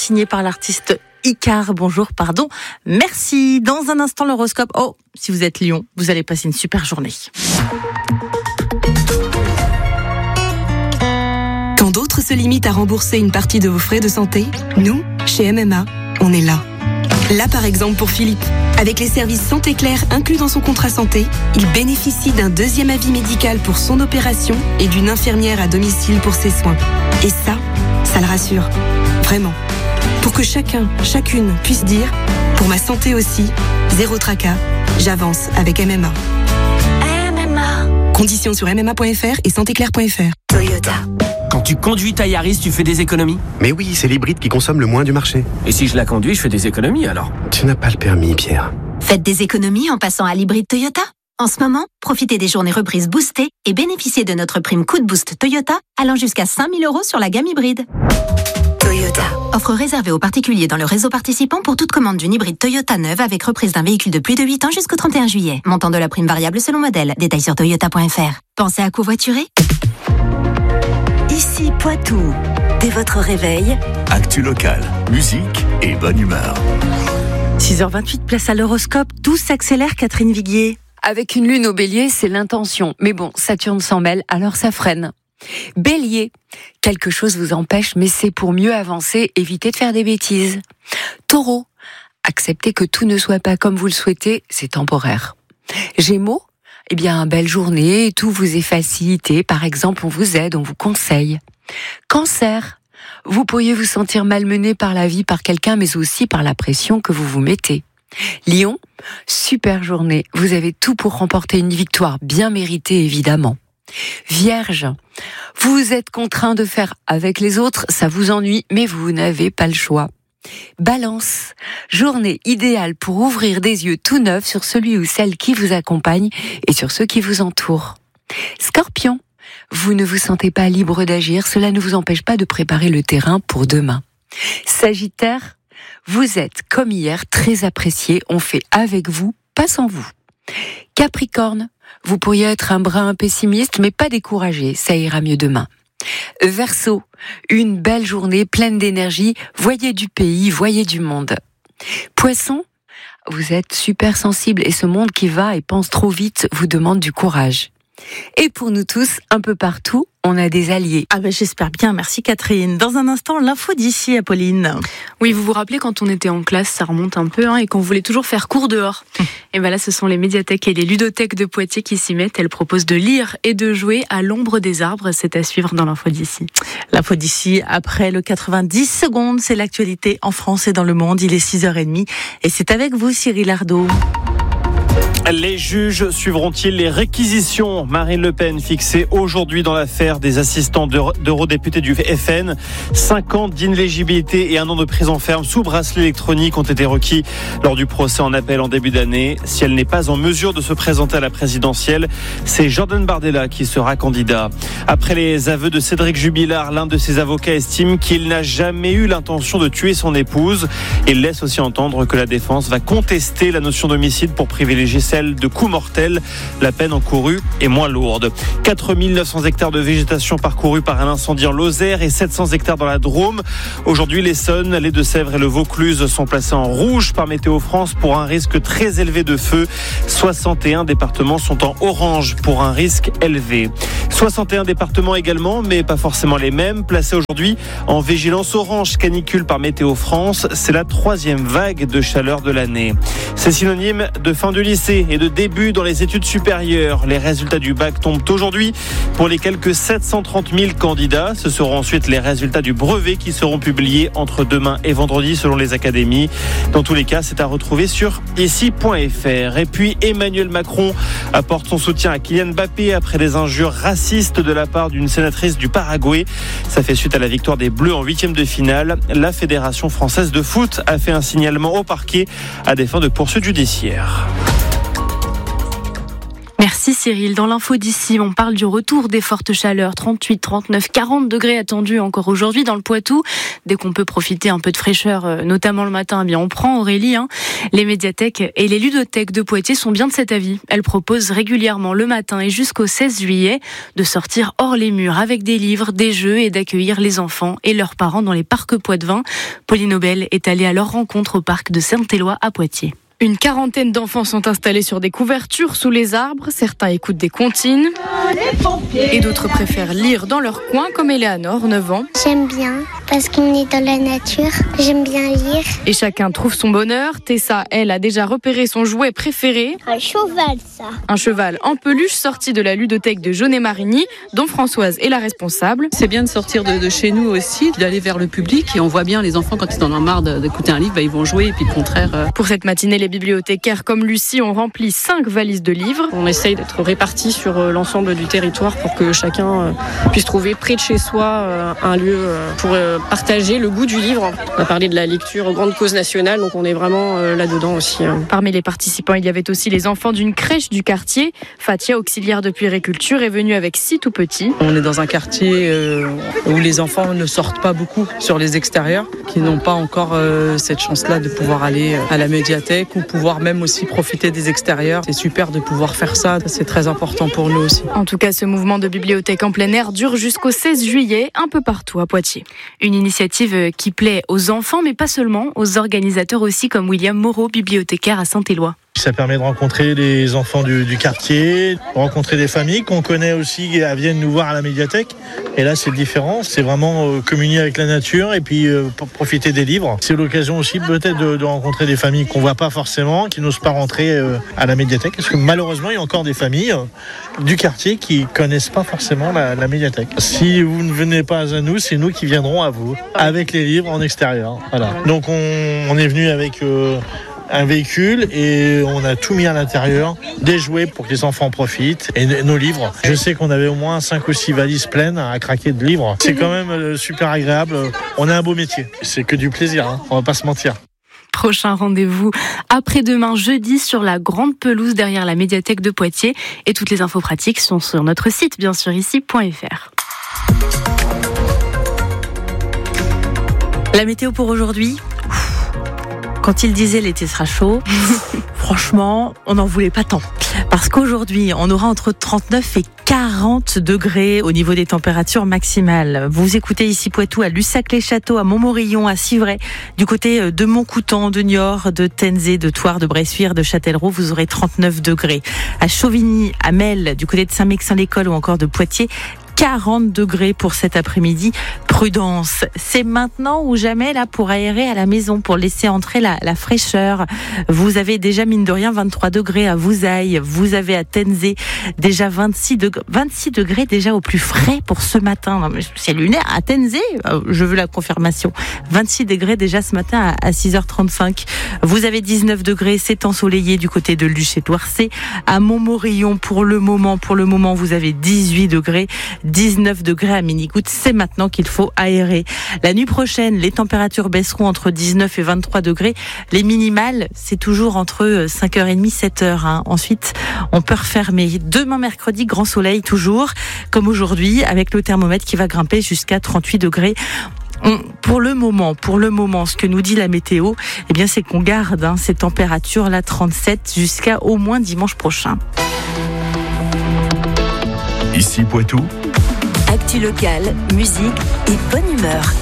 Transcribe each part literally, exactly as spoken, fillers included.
signé par l'artiste Icar. Bonjour, pardon, merci. Dans un instant, l'horoscope. Oh, si vous êtes Lion, vous allez passer une super journée. Quand d'autres se limitent à rembourser une partie de vos frais de santé, nous, chez M M A, on est là. Là, par exemple, pour Philippe. Avec les services Santé Claire inclus dans son contrat santé, il bénéficie d'un deuxième avis médical pour son opération et d'une infirmière à domicile pour ses soins. Et ça, ça le rassure. Vraiment. Pour que chacun, chacune puisse dire « Pour ma santé aussi, zéro tracas, j'avance avec M M A ». M M A. Conditions sur m m a point f r et santé claire point f r. Toyota. Quand tu conduis ta Yaris, tu fais des économies? Mais oui, c'est l'hybride qui consomme le moins du marché. Et si je la conduis, je fais des économies alors? Tu n'as pas le permis, Pierre. Faites des économies en passant à l'hybride Toyota. En ce moment, profitez des journées reprises boostées et bénéficiez de notre prime Coup de Boost Toyota allant jusqu'à cinq mille euros sur la gamme hybride. Toyota. Offre réservée aux particuliers dans le réseau participant pour toute commande d'une hybride Toyota neuve avec reprise d'un véhicule de plus de huit ans jusqu'au trente et un juillet. Montant de la prime variable selon modèle. Détails sur toyota point f r. Pensez à covoiturer? Ici Poitou. Dès votre réveil, Actu locale, musique et bonne humeur. six heures vingt-huit, place à l'horoscope. Tout s'accélère, Catherine Viguier. Avec une lune au bélier, c'est l'intention. Mais bon, Saturne s'en mêle, alors ça freine. Bélier, quelque chose vous empêche, mais c'est pour mieux avancer, évitez de faire des bêtises. Taureau, acceptez que tout ne soit pas comme vous le souhaitez, c'est temporaire. Gémeaux, eh bien, belle journée, tout vous est facilité, par exemple, on vous aide, on vous conseille. Cancer, vous pourriez vous sentir malmené par la vie, par quelqu'un, mais aussi par la pression que vous vous mettez. Lion, super journée, vous avez tout pour remporter une victoire bien méritée, évidemment. Vierge, vous êtes contraint de faire avec les autres, ça vous ennuie, mais vous n'avez pas le choix. Balance, journée idéale pour ouvrir des yeux tout neufs sur celui ou celle qui vous accompagne et sur ceux qui vous entourent. Scorpion, vous ne vous sentez pas libre d'agir, cela ne vous empêche pas de préparer le terrain pour demain. Sagittaire, vous êtes comme hier très apprécié, on fait avec vous, pas sans vous. Capricorne, vous pourriez être un brin pessimiste, mais pas découragé, ça ira mieux demain. Verseau, une belle journée pleine d'énergie, voyez du pays, voyez du monde. Poisson, vous êtes super sensible et ce monde qui va et pense trop vite vous demande du courage. Et pour nous tous, un peu partout, on a des alliés. Ah ben j'espère bien, merci Catherine. Dans un instant, l'info d'ici, Apolline. Oui, vous vous rappelez quand on était en classe, ça remonte un peu, hein, et qu'on voulait toujours faire cours dehors. Hum. Et ben là, ce sont les médiathèques et les ludothèques de Poitiers qui s'y mettent. Elles proposent de lire et de jouer à l'ombre des arbres. C'est à suivre dans l'info d'ici. L'info d'ici, après le quatre-vingt-dix secondes, c'est l'actualité en France et dans le monde. Il est six heures trente et c'est avec vous, Cyril Ardo. Les juges suivront-ils les réquisitions? Marine Le Pen fixée aujourd'hui dans l'affaire des assistants d'eurodéputés du F N. Cinq ans d'inéligibilité et un an de prison ferme sous bracelet électronique ont été requis lors du procès en appel en début d'année. Si elle n'est pas en mesure de se présenter à la présidentielle, c'est Jordan Bardella qui sera candidat. Après les aveux de Cédric Jubilard, l'un de ses avocats estime qu'il n'a jamais eu l'intention de tuer son épouse. Il laisse aussi entendre que la défense va contester la notion d'homicide pour privilégier celle de coups mortels. La peine encourue est moins lourde. quatre mille neuf cents hectares de végétation parcourus par un incendie en Lozère et sept cents hectares dans la Drôme. Aujourd'hui, l'Essonne, les Deux-Sèvres et le Vaucluse sont placés en rouge par Météo France pour un risque très élevé de feu. soixante et un départements sont en orange pour un risque élevé. soixante et un départements également, mais pas forcément les mêmes, placés aujourd'hui en vigilance orange canicule par Météo France. C'est la troisième vague de chaleur de l'année. C'est synonyme de fin du lycée et de début dans les études supérieures. Les résultats du bac tombent aujourd'hui pour les quelques sept cent trente mille candidats. Ce seront ensuite les résultats du brevet qui seront publiés entre demain et vendredi selon les académies. Dans tous les cas, c'est à retrouver sur ici point f r. Et puis Emmanuel Macron apporte son soutien à Kylian Mbappé après des injures racistes de la part d'une sénatrice du Paraguay. Ça fait suite à la victoire des Bleus en huitième de finale. La Fédération française de foot a fait un signalement au parquet à des fins de poursuites judiciaires. Merci. Merci Cyril. Dans l'info d'ici, on parle du retour des fortes chaleurs. trente-huit, trente-neuf, quarante degrés attendus encore aujourd'hui dans le Poitou. Dès qu'on peut profiter un peu de fraîcheur, notamment le matin, eh bien on prend Aurélie. Hein. Les médiathèques et les ludothèques de Poitiers sont bien de cet avis. Elles proposent régulièrement le matin et jusqu'au seize juillet de sortir hors les murs avec des livres, des jeux et d'accueillir les enfants et leurs parents dans les parcs Poitevin. Pauline Aubel est allée à leur rencontre au parc de Saint-Éloi à Poitiers. Une quarantaine d'enfants sont installés sur des couvertures sous les arbres. Certains écoutent des comptines et d'autres préfèrent lire dans leur coin, comme Eleanor, neuf ans. J'aime bien parce qu'on est dans la nature. J'aime bien lire. Et chacun trouve son bonheur. Tessa, elle, a déjà repéré son jouet préféré. Un cheval, ça. Un cheval en peluche sorti de la ludothèque de Jaunet-Marigny, dont Françoise est la responsable. C'est bien de sortir de, de chez nous aussi, d'aller vers le public. Et on voit bien les enfants, quand ils en ont marre d'écouter un livre, bah, ils vont jouer. Et puis le contraire. Euh... Pour cette matinée, les bibliothécaires comme Lucie ont rempli cinq valises de livres. On essaye d'être répartis sur l'ensemble du territoire pour que chacun puisse trouver près de chez soi un lieu pour partager le goût du livre. On a parlé de la lecture grande cause nationale, donc on est vraiment là-dedans aussi. Parmi les participants, il y avait aussi les enfants d'une crèche du quartier. Fatia, auxiliaire de puériculture, est venue avec six tout petits. On est dans un quartier où les enfants ne sortent pas beaucoup sur les extérieurs, qui n'ont pas encore cette chance-là de pouvoir aller à la médiathèque ou pouvoir même aussi profiter des extérieurs. C'est super de pouvoir faire ça, c'est très important pour nous aussi. En tout cas, ce mouvement de bibliothèque en plein air dure jusqu'au seize juillet, un peu partout à Poitiers. Une initiative qui plaît aux enfants, mais pas seulement, aux organisateurs aussi, comme William Moreau, bibliothécaire à Saint-Éloi. Ça permet de rencontrer les enfants du, du quartier, rencontrer des familles qu'on connaît aussi qui viennent nous voir à la médiathèque. Et là, c'est différent. C'est vraiment euh, communier avec la nature et puis euh, profiter des livres. C'est l'occasion aussi peut-être de, de rencontrer des familles qu'on voit pas forcément, qui n'osent pas rentrer euh, à la médiathèque. Parce que malheureusement, il y a encore des familles euh, du quartier qui connaissent pas forcément la, la médiathèque. Si vous ne venez pas à nous, c'est nous qui viendrons à vous avec les livres en extérieur. Voilà. Donc on, on est venu avec euh, un véhicule et on a tout mis à l'intérieur, des jouets pour que les enfants profitent et nos livres. Je sais qu'on avait au moins cinq ou six valises pleines à craquer de livres. C'est quand même super agréable. On a un beau métier. C'est que du plaisir, hein. On va pas se mentir. Prochain rendez-vous après-demain jeudi sur la grande pelouse derrière la médiathèque de Poitiers. Et toutes les infos pratiques sont sur notre site, bien sûr, ici point f r. La météo pour aujourd'hui. Quand il disait l'été sera chaud, franchement, on n'en voulait pas tant. Parce qu'aujourd'hui, on aura entre trente-neuf et quarante degrés au niveau des températures maximales. Vous écoutez ici Poitou, à Lussac-les-Châteaux, à Montmorillon, à Civray, du côté de Montcoutan, de Niort, de Tenzé, de Thouars, de Bressuire, de Châtellerault, vous aurez trente-neuf degrés. À Chauvigny, à Mel, du côté de Saint-Mexin-l'École ou encore de Poitiers, quarante degrés pour cet après-midi. Prudence, c'est maintenant ou jamais là pour aérer à la maison, pour laisser entrer la, la fraîcheur. Vous avez déjà mine de rien vingt-trois degrés à Vouzailles, vous avez à Tenzé déjà vingt-six degrés, vingt-six degrés déjà au plus frais pour ce matin. Non, mais c'est lunaire à Tenzé, je veux la confirmation. vingt-six degrés déjà ce matin à, à six heures trente-cinq. Vous avez dix-neuf degrés, c'est ensoleillé du côté de Luché-Touarcé. À Montmorillon pour le moment, pour le moment vous avez dix-huit degrés. dix-neuf degrés à Minigoutte, c'est maintenant qu'il faut aérer. La nuit prochaine, les températures baisseront entre dix-neuf et vingt-trois degrés. Les minimales, c'est toujours entre cinq heures trente, sept heures. Hein. Ensuite, on peut refermer. Demain mercredi, grand soleil toujours, comme aujourd'hui, avec le thermomètre qui va grimper jusqu'à trente-huit degrés. On, pour le moment, pour le moment, ce que nous dit la météo, eh bien, c'est qu'on garde hein, ces températures-là, trente-sept, jusqu'à au moins dimanche prochain. Ici Poitou. Actu locale, musique et bonne humeur.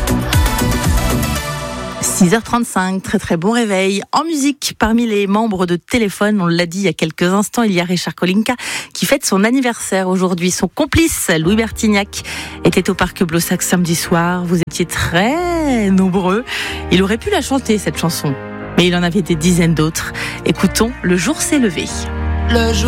six heures trente-cinq, très très bon réveil. En musique, parmi les membres de Téléphone, on l'a dit il y a quelques instants, il y a Richard Kolinka qui fête son anniversaire aujourd'hui. Son complice, Louis Bertignac, était au parc Blossac samedi soir. Vous étiez très nombreux. Il aurait pu la chanter, cette chanson, mais il en avait des dizaines d'autres. Écoutons, Le jour s'est levé. Le jour